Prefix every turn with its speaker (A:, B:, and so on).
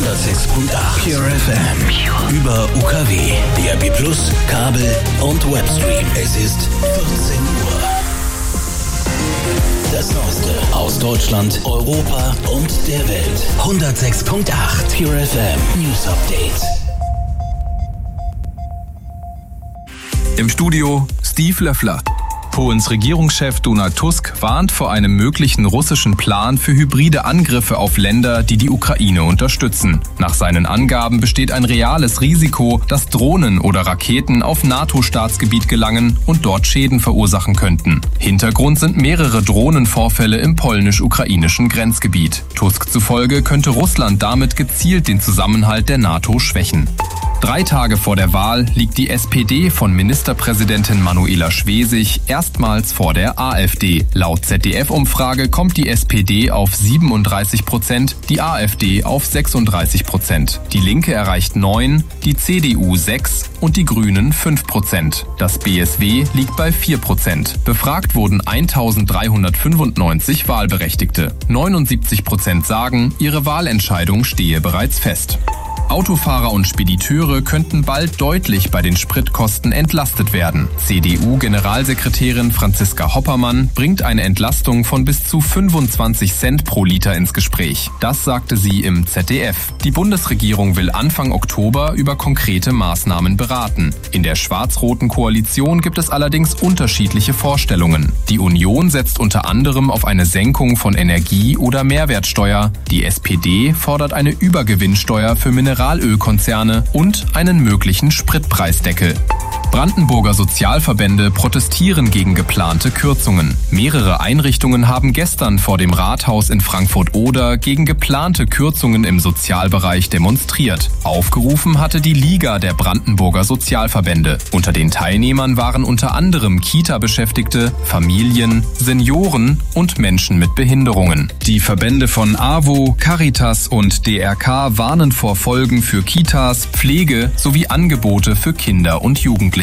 A: Pure FM. Über UKW, DAB+, Kabel und Webstream. Es ist 14 Uhr. Das Neueste aus Deutschland, Europa und der Welt. 106.8 Pure FM News Update.
B: Im Studio Steve Löffler. Polens Regierungschef Donald Tusk warnt vor einem möglichen russischen Plan für hybride Angriffe auf Länder, die die Ukraine unterstützen. Nach seinen Angaben besteht ein reales Risiko, dass Drohnen oder Raketen auf NATO-Staatsgebiet gelangen und dort Schäden verursachen könnten. Hintergrund sind mehrere Drohnenvorfälle im polnisch-ukrainischen Grenzgebiet. Tusk zufolge könnte Russland damit gezielt den Zusammenhalt der NATO schwächen. 3 Tage vor der Wahl liegt die SPD von Ministerpräsidentin Manuela Schwesig erstmals vor der AfD. Laut ZDF-Umfrage kommt die SPD auf 37%, die AfD auf 36%. Die Linke erreicht 9%, die CDU 6% und die Grünen 5%. Das BSW liegt bei 4%. Befragt wurden 1395 Wahlberechtigte. 79% sagen, ihre Wahlentscheidung stehe bereits fest. Autofahrer und Spediteure könnten bald deutlich bei den Spritkosten entlastet werden. CDU-Generalsekretärin Franziska Hoppermann bringt eine Entlastung von bis zu 25 Cent pro Liter ins Gespräch. Das sagte sie im ZDF. Die Bundesregierung will Anfang Oktober über konkrete Maßnahmen beraten. In der schwarz-roten Koalition gibt es allerdings unterschiedliche Vorstellungen. Die Union setzt unter anderem auf eine Senkung von Energie- oder Mehrwertsteuer. Die SPD fordert eine Übergewinnsteuer für Mineralölkonzerne und einen möglichen Spritpreisdeckel. Brandenburger Sozialverbände protestieren gegen geplante Kürzungen. Mehrere Einrichtungen haben gestern vor dem Rathaus in Frankfurt-Oder gegen geplante Kürzungen im Sozialbereich demonstriert. Aufgerufen hatte die Liga der Brandenburger Sozialverbände. Unter den Teilnehmern waren unter anderem Kita-Beschäftigte, Familien, Senioren und Menschen mit Behinderungen. Die Verbände von AWO, Caritas und DRK warnen vor Folgen für Kitas, Pflege sowie Angebote für Kinder und Jugendliche.